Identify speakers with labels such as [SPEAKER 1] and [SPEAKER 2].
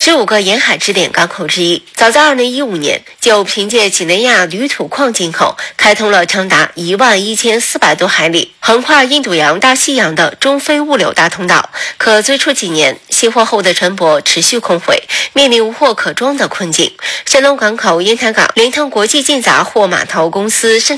[SPEAKER 1] 15个沿海支点港口之一，早在2015年就凭借几内亚铝土矿进口，开通了长达11400多海里、横跨印度洋、大西洋的中非物流大通道。可最初几年，卸货后的船舶持续空回，面临无货可装的困境。山东港口烟台港联通国际进杂货码头公司生